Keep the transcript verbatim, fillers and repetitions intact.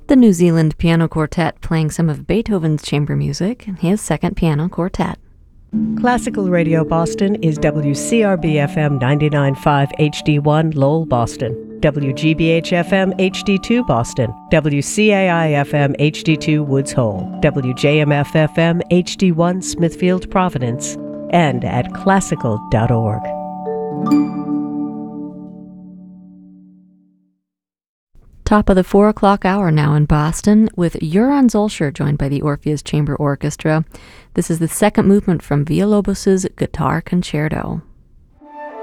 The New Zealand Piano Quartet playing some of Beethoven's chamber music, his second piano quartet. Classical Radio Boston is W C R B F M ninety-nine point five H D one Lowell, Boston, W G B H F M H D two Boston, W C A I F M H D two Woods Hole, W J M F F M H D one Smithfield, Providence, and at classical dot org. Top of the four o'clock hour now in Boston with Joran Zolcher joined by the Orpheus Chamber Orchestra. This is the second movement from Villalobos's Guitar Concerto.